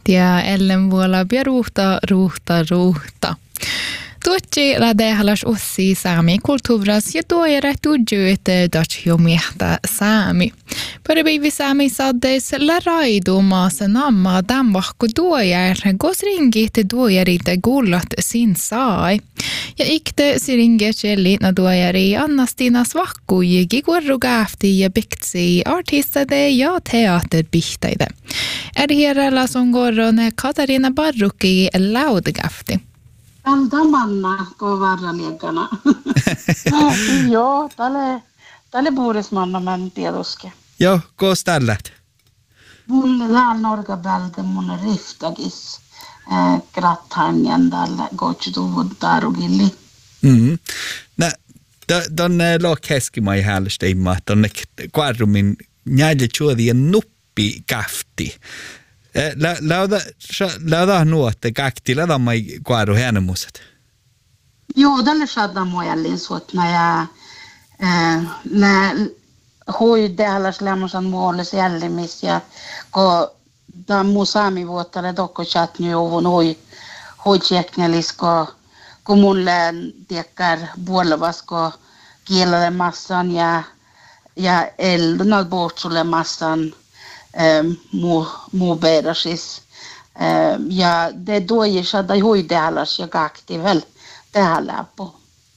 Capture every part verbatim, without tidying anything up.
Ja ellen vuola pia ruhta, ruhta, ruhta. Tuotsi la dehalas ossi saami kulttuuras ja tuojere tujuit dutch jo miehtä saami. Paripäivi saami saddeis la raidu maasa namma damvahko tuojer, kos ringit tuojerite gullat sin saai. Ja ikte siringe celli na tuojeri annastinas vahkui gigurrugaafti ja piktsi artistade ja teaterbihtaide. Erhierellä songorone Katarina Barruki laudagaafti. Tältä manna, kun varraliekana. Joo, tälle, tälle puhdismanna mä en tiedoske. Joo, koos tällä? Mulle täällä norkapältä mun riftakis äh, grattanjan tällä kotsutuvut tarukilli. Mm-hmm. Nä, tonne loo keskimai häälistä imma, tonne kvarrumin näille tjuodien nuppi käfti. Lauda lauda nuotte kakti lauda mai kuaru hänemuset. Joo, tälle saadaan mojallin suotna ja nä hui dehalas lämmosan muolles jällimis ja ko ta mu saami vuottale tokko chatni jovun hui hui tjeknelis ko ko mulle tiekkar puolevas ko kielelle massan ja ja eldunal bohtsulle massan Um, mu mu beirasis um, ja det då ju så där hoj det allas jag aktiv väl det alla på.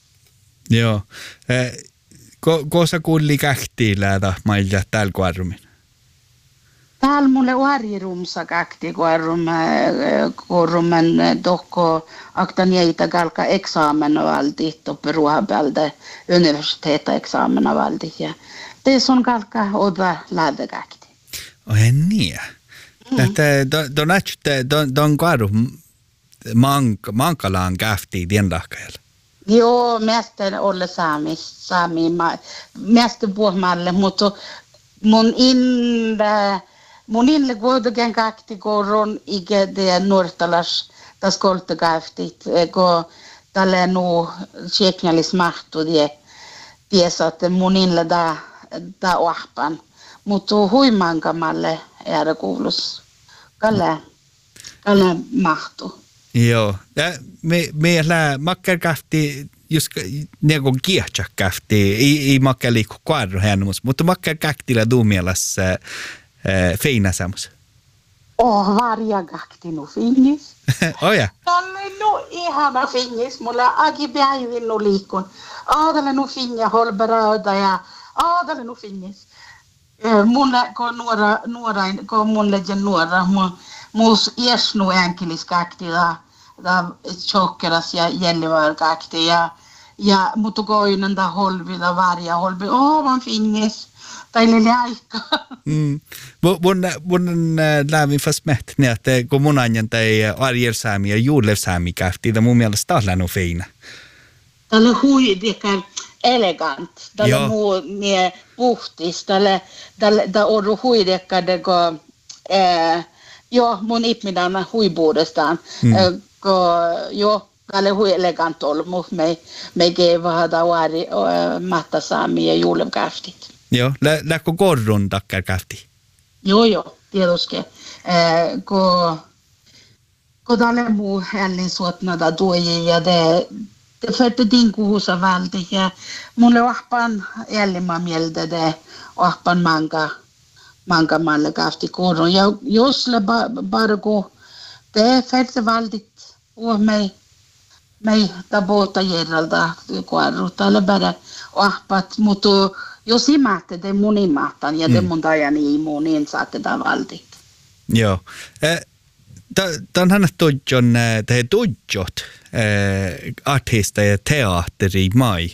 Joo. Eh ko kosa kulli kähti läda mailla täällä kuarrumin. Täällä mulle uarjirumsa akti kuarrum kuarrumen dokko aktanieita kalka eksamen valtit och peruhabälde universiteta eksamen valtit ja det som kalka oda läda akti. Oh, niin. Mm. Että don näyttää don don karu mank mankalaan käfti dienlahkajalla. Joo, mester olle saami saami ma mester puhmalle mutta mun inle mun inle kuitenkin kakti koron ike de nortalas tas kolte käftit ko tälle nu tjeknalis mahtu die tiesat mun inle da da ohpan. Mutta huimankamalle är kuulus. Kalle, kalle mahtu. Joo. Me, me lää makkerkähti, just niinku kiehtäkähti, ei, ei makker liikku kuadru hänmus, mutta makkerkähtillä duumielas äh, feinäsämus. Oh, varjakähti nu finnis. Oh ja. Tälle nu ihana finnis, mulla agi päivin nu liikun. Aadalle nu finja holberauda ja aadalle nu finnis. Mulle kun nuora nuora kun mulle ja nuora mu mus iesnu enkelis kakti da da chokkeras ja jellivar kakti ja ja mutta koinen da holvi da varja holvi oh man finnes taille läikka. Mm. Mun mun lävin fast mätt ne että kun mun anjan tai arjelsaami ja juulevsaami kakti da mun mielestä taas länu feina. Tälle hui dekar elegant. Tälle muu nie puhtis. Tälle tälle da oru huidekade ko eh jo mun ipmidan huibuudestaan. Mm. Eh, ko jo tälle hui elegant olmu me me geva da wari eh, matta saami ja julkaftit. Jo, lä läkko korrun takkar kafti. Jo jo, tiedoske. Eh ko ko tälle muu hällin suotna da tuoji ja de för att din kuhusa valti ja mulle ohpan jäljimä mieltä de ohpan manga manga malle kafti koron ja jos le bara go det för valtit och mig mig ta bota järalda kuarruta le bara ohpat mutta jos imatte de mun imatan ja de mun tajani mun insaatte ta valtit. Joo. Eh Tämän hänet tujon te tujot artista ja teatteri mai.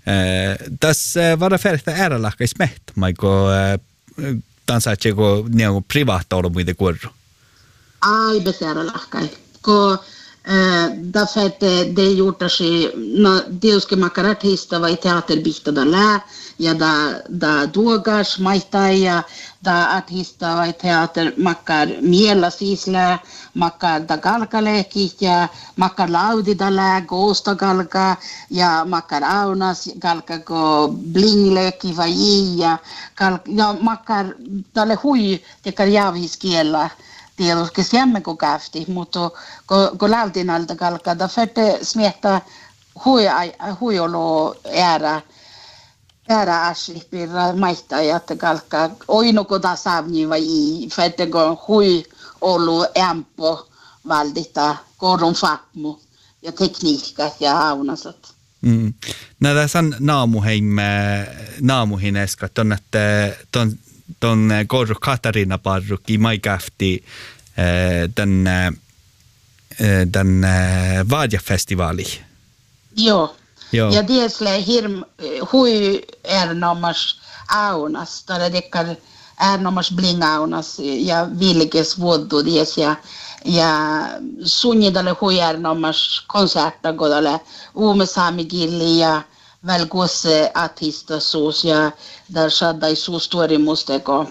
Tässä vara färta äralakka smätt mai ko tansaatse ko niinku privaatolo muide kurru. Ai besäralakka. Ko därför att det gjorde sig när det ska man kan artista var i teaterbihta där lä ja da da duogas maita ja da artista var i teater makar miela sisla makar da galkaleki ja makar laudi da lä gosta galka ja makar aunas galka go blingleki vai ja gal ja makar dalle hui te karjavis kiellä tietysti siemme kun käfti, mutta kun, kun lähtiin alta kalkaa, da fette smietta hui, huiolo äärä, äärä aslippirra maittajat kalkaa, oinuko da saavni vai i, fette kun hui ollut ämpo valdita korun fakmu ja tekniikat ja aunasat. Mm. No tässä on naamuheim, naamuhin eskat, ton, että ton, ton korru Katarina parrukki mai käfti tämän, tämän Vaadja-festivaali. Joo. Joo. Ja tiesle hirm hui ernomas aunas, tällä dekkar ernomas bling aunas ja vilkes vuodu ties ja ja suunnitelle hui ernomas konsertta kodalle uume saamikilli ja välkuosse artistaisuus ja där saadai suustori musteko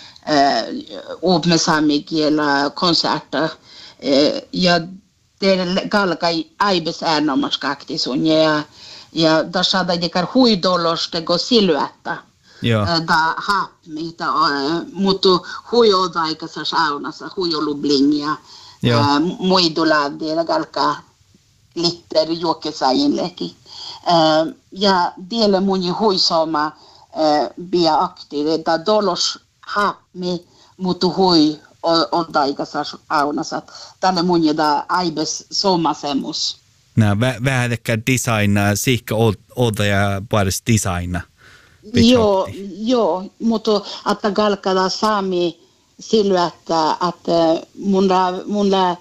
uume saamikielä konsertta ja teille kalkai aibes ernomas kaktisun ja ja där saadai dekar hui dolosteko siluetta. Joo. Da hapmi, da, mutta hui on aikaisessa saunassa, hui on lublingia, muidulaadilla kalkaa litter juokkesaajillekin. Ja tielle mun hui soma bia aktiivinen, da dolos hapmi, mutta hui on aikaisessa saunassa. Tälle mun da aibes soma semmus. No, vähän ehkä designa, siikka olta ja paris designa. Joo, joo, mutta että kalkada saami sillä, että, että mulla, mulla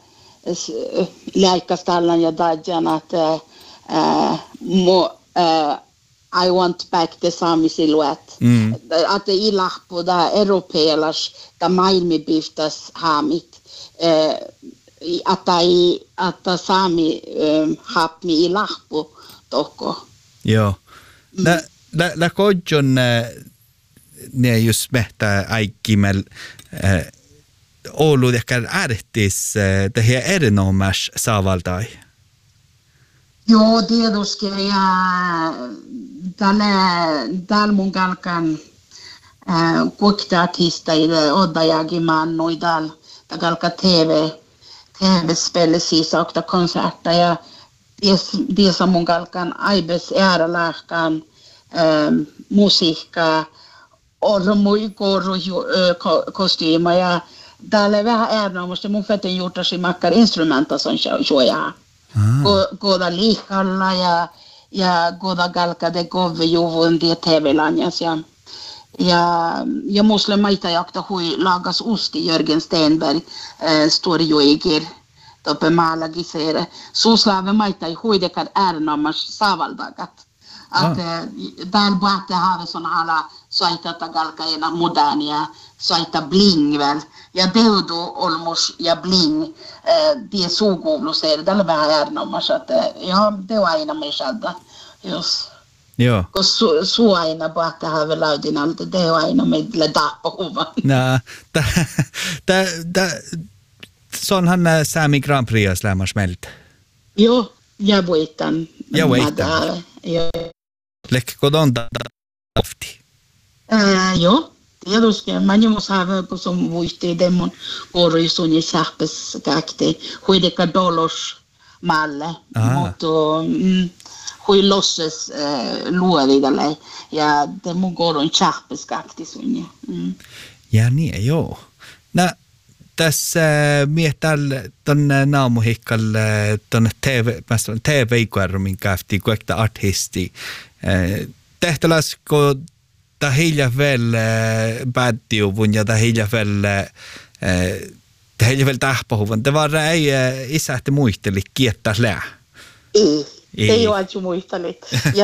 läikastallan ja dajan, että uh, mo, uh, I want back the saami silhouette. Mm. Että ilahpu da europeelas da maailmibiftas haamit. Uh, että, että saami uh, hapmi ilahpu toko. Joo. Mm. Nä, nä, nä kodjon ne just mehtä äikkimel äh, Oulu ehkä ärtis äh, tähän erinomas saavaltai. Joo, tietysti ja tällä täällä mun kalkan äh, kuikta-artisteille odajakin mannui täällä kalka T V T V-spel siis okta konserta ja tiesa mun kalkan aibes äärälahkan ähm, musiikkaa ormui koru äh, kostyma ja täällä vähän äärenomusta mun feten juurtasi makkar instrumentason shoja. Goda liikalla ja ja goda kalkade gove juvun die T V-lanjas ja ja ja muslemaita jakta hui lagas usti Jörgen Stenberg äh, står ju iger toppe maalagisere suuslave maita ei huidekad äärenomas saavaldakat. Att ah. Där borde ha sån alla saita tagalkaina modernia saita bling väl ja deudo olmos ja bling eh, die suukuuluseer tällä vähän erinomaisesti että ja det var aina med shadda jos joo kos su, su aina borde ha väl laudin alta det var aina med le dappa huva nä ta ta ta sonhan Sami Grand Prix lämmas meiltä joo ja voitan ja voitan joo Lekk kodon ofti. Eh, joo, tietysti. Mä en muista, kun sun muisti demon koruisun ja sähpäs käkti. Huideka dolos malle. Mutta mm, hui losses eh, luovidalle. Ja demon korun sähpäs käkti sun. Mm. Ja niin, joo. No, tässä miettäällä tuonne naamuhikkalle tuonne T V, T V-kuormin käfti, kun ehkä artisti. Tehtäläs, kun tämä hilja vielä päättiuvun ja tämä hilja vielä tämä hilja vielä tähpahuvun. Te vaan ei isä, että muisteli kiettää lää. Ei, ei ole, että muistelit.